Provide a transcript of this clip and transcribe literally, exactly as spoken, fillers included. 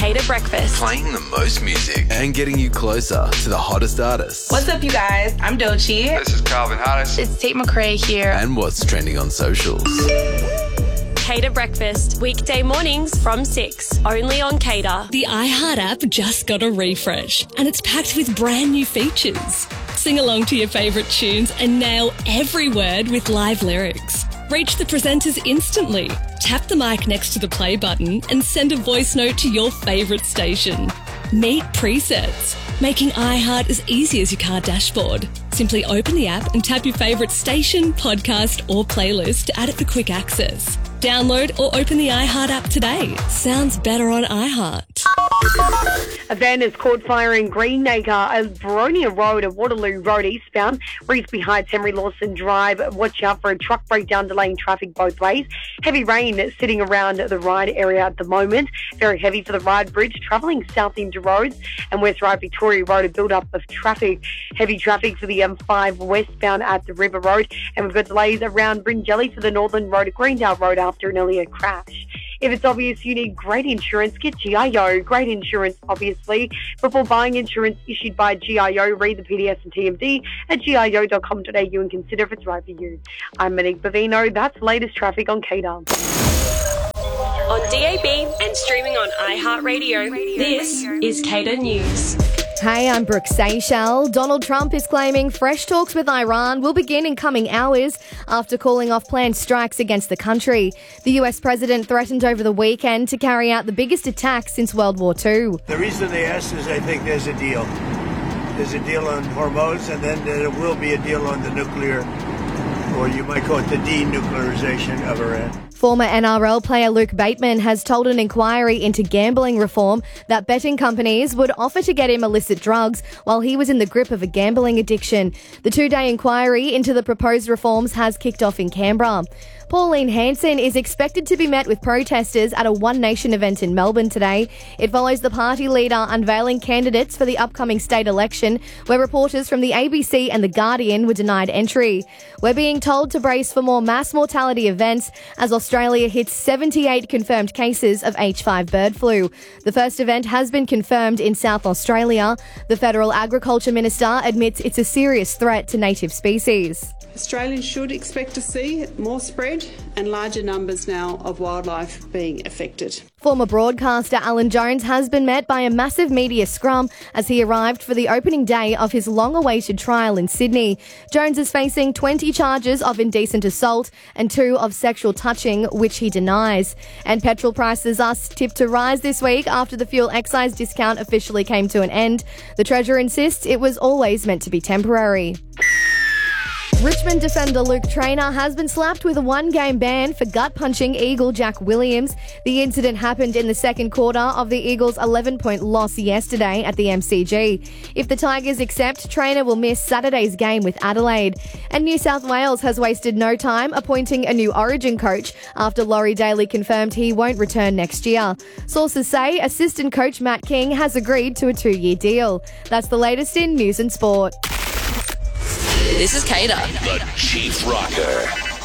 Cater Breakfast. Playing the most music and getting you closer to the hottest artists. What's up, you guys? I'm Doechii. This is Calvin Harris. It's Tate McRae here. And what's trending on socials. Cater Breakfast, weekday mornings from six, only on Cater. The iHeart app just got a refresh and it's packed with brand new features. Sing along to your favourite tunes and nail every word with live lyrics. Reach the presenters instantly. Tap the mic next to the play button and send a voice note to your favourite station. Meet presets, making iHeart as easy as your car dashboard. Simply open the app and tap your favourite station, podcast or playlist to add it for quick access. Download or open the iHeart app today. Sounds better on iHeart. A van is caught fire in Greenacre, a Boronia Road, a Waterloo Road eastbound. Reefs behind Henry Lawson Drive. Watch out for a truck breakdown delaying traffic both ways. Heavy rain sitting around the Ryde area at the moment. Very heavy for the Ryde Bridge, travelling south into Rhodes and West Ryde Victoria Road, a build-up of traffic. Heavy traffic for the M five westbound at the River Road. And we've got delays around Bringelly for the Northern Road at Greendale Road after an earlier crash. If it's obvious you need great insurance, get G I O. Great insurance, obviously. Before buying insurance issued by G I O, read the P D S and T M D at G I O dot com dot A U and consider if it's right for you. I'm Monique Bavino. That's latest traffic on Cater. On D A B and streaming on iHeartRadio, this is Cater News. Hey, I'm Brooke Seychelles. Donald Trump is claiming fresh talks with Iran will begin in coming hours after calling off planned strikes against the country. The U S president threatened over the weekend to carry out the biggest attack since World War Two. The reason they asked is I think there's a deal. There's a deal on Hormuz, and then there will be a deal on the nuclear, or you might call it the denuclearization of Iran. Former N R L player Luke Bateman has told an inquiry into gambling reform that betting companies would offer to get him illicit drugs while he was in the grip of a gambling addiction. The two-day inquiry into the proposed reforms has kicked off in Canberra. Pauline Hanson is expected to be met with protesters at a One Nation event in Melbourne today. It follows the party leader unveiling candidates for the upcoming state election, where reporters from the A B C and The Guardian were denied entry. We're being told to brace for more mass mortality events as Australia hits seventy-eight confirmed cases of H five bird flu. The first event has been confirmed in South Australia. The Federal Agriculture Minister admits it's a serious threat to native species. Australians should expect to see more spread and larger numbers now of wildlife being affected. Former broadcaster Alan Jones has been met by a massive media scrum as he arrived for the opening day of his long-awaited trial in Sydney. Jones is facing twenty charges of indecent assault and two of sexual touching, which he denies. And petrol prices are tipped to rise this week after the fuel excise discount officially came to an end. The Treasurer insists it was always meant to be temporary. Richmond defender Luke Traynor has been slapped with a one-game ban for gut-punching Eagle Jack Williams. The incident happened in the second quarter of the Eagles' eleven-point loss yesterday at the M C G. If the Tigers accept, Traynor will miss Saturday's game with Adelaide. And New South Wales has wasted no time appointing a new Origin coach after Laurie Daly confirmed he won't return next year. Sources say assistant coach Matt King has agreed to a two-year deal. That's the latest in news and sport. This is Cater. The Chief Rocker.